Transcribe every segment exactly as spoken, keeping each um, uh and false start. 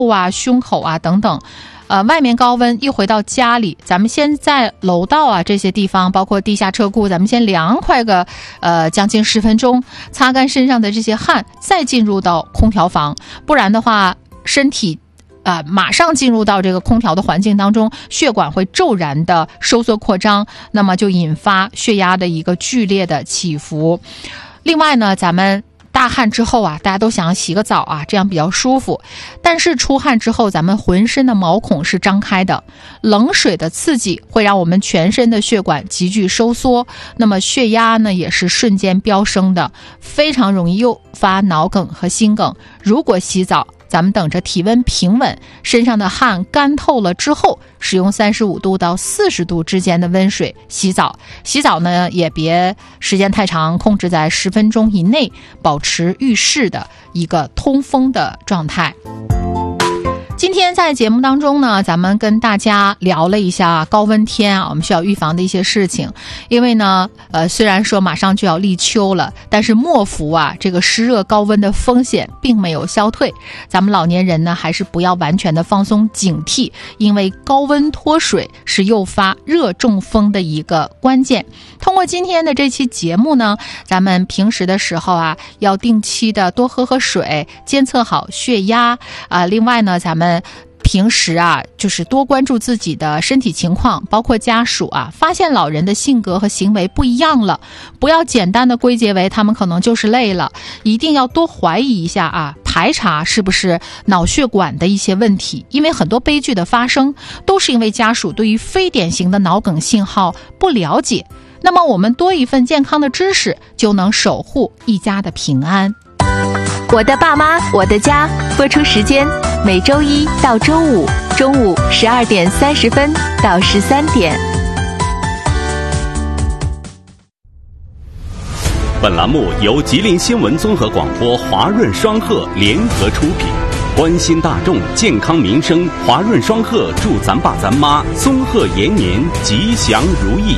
啊、胸口啊等等。呃，外面高温一回到家里，咱们先在楼道啊这些地方，包括地下车库，咱们先凉快个呃将近十分钟，擦干身上的这些汗，再进入到空调房。不然的话，身体啊、呃、马上进入到这个空调的环境当中，血管会骤然的收缩扩张，那么就引发血压的一个剧烈的起伏。另外呢，咱们大汗之后啊，大家都想洗个澡啊，这样比较舒服。但是出汗之后，咱们浑身的毛孔是张开的，冷水的刺激会让我们全身的血管急剧收缩，那么血压呢也是瞬间飙升的，非常容易诱发脑梗和心梗。如果洗澡，咱们等着体温平稳，身上的汗干透了之后，使用三十五度到四十度之间的温水洗澡。洗澡呢也别时间太长，控制在十分钟以内，保持浴室的一个通风的状态。今天在节目当中呢，咱们跟大家聊了一下高温天啊，我们需要预防的一些事情。因为呢，呃，虽然说马上就要立秋了，但是莫服啊，这个湿热高温的风险并没有消退。咱们老年人呢，还是不要完全的放松警惕，因为高温脱水是诱发热中风的一个关键。通过今天的这期节目呢，咱们平时的时候啊，要定期的多喝喝水，监测好血压啊。另外呢，咱们平时啊，就是多关注自己的身体情况，包括家属啊，发现老人的性格和行为不一样了，不要简单的归结为他们可能就是累了，一定要多怀疑一下啊，排查是不是脑血管的一些问题。因为很多悲剧的发生都是因为家属对于非典型的脑梗信号不了解。那么我们多一份健康的知识，就能守护一家的平安。 我的爸妈，我的家，播出时间每周一到周五中午十二点三十分到十三点。 本栏目由吉林新闻综合广播华润双鹤联合出品，关心大众健康民生，华润双鹤祝咱爸咱妈松鹤延年，吉祥如意。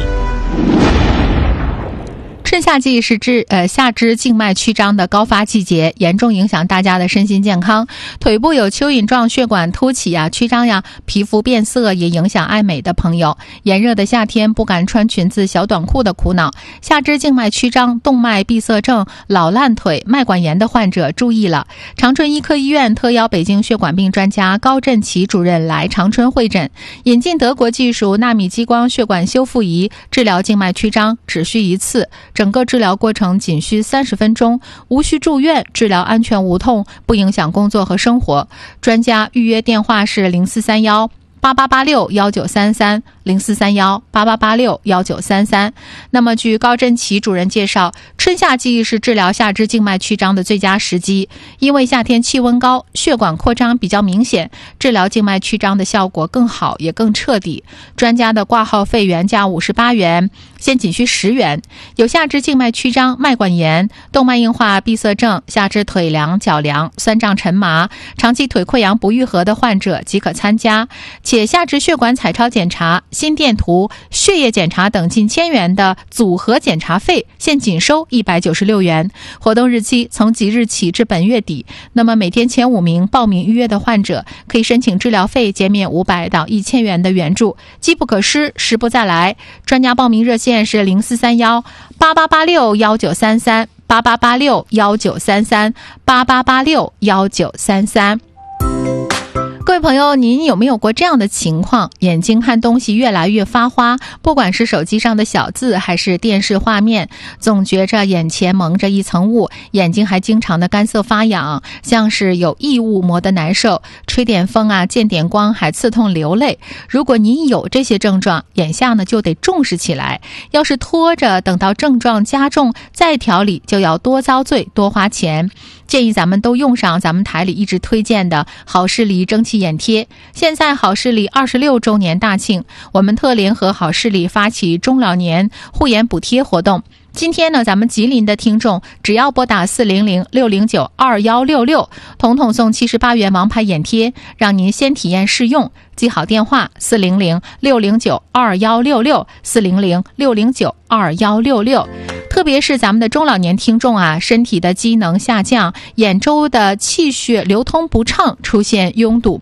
春夏季是肢呃下肢静脉曲张的高发季节，严重影响大家的身心健康。腿部有蚯蚓状血管凸起呀、曲张呀，皮肤变色也影响爱美的朋友。炎热的夏天不敢穿裙子、小短裤的苦恼。下肢静脉曲张、动脉闭塞症、老烂腿、脉管炎的患者注意了！长春医科医院特邀北京血管病专家高振奇主任来长春会诊，引进德国技术纳米激光血管修复仪，治疗静脉曲张，只需一次。整个治疗过程仅需三十分钟，无需住院，治疗安全无痛，不影响工作和生活。专家预约电话是零四三幺八八八六幺九三三零四三幺八八八六幺九三三。那么，据高振奇主任介绍，春夏季是治疗下肢静脉曲张的最佳时机，因为夏天气温高，血管扩张比较明显，治疗静脉曲张的效果更好，也更彻底。专家的挂号费原价五十八元，现仅需十元。有下肢静脉曲张、脉管炎、动脉硬化闭塞症、下肢腿凉、脚凉、酸胀沉麻、长期腿溃疡不愈合的患者即可参加。且下肢血管彩超检查、心电图、血液检查等近千元的组合检查费，现仅收一百九十六元。活动日期从即日起至本月底。那么每天前五名报名预约的患者可以申请治疗费减免五百到一千元的援助，机不可失，时不再来。专家报名热线是零四三幺八八八六幺九三三八八八六幺九三三八八八六幺九三三。各位朋友，您有没有过这样的情况？眼睛看东西越来越发花，不管是手机上的小字还是电视画面，总觉着眼前蒙着一层雾，眼睛还经常的干涩发痒，像是有异物磨得难受，吹点风啊，见点光还刺痛流泪。如果您有这些症状，眼下呢就得重视起来，要是拖着等到症状加重再调理，就要多遭罪多花钱。建议咱们都用上咱们台里一直推荐的好视力蒸汽眼贴。现在好视力二十六周年大庆，我们特联合好视力发起中老年护眼补贴活动。今天呢，咱们吉林的听众只要拨打四零零六零九二幺六六，统统送七十八元王牌眼贴，让您先体验试用。记好电话四零零六零九二幺六六四零零六零九二幺六六。 特别是咱们的中老年听众啊，身体的机能下降，眼周的气血流通不畅，出现拥堵。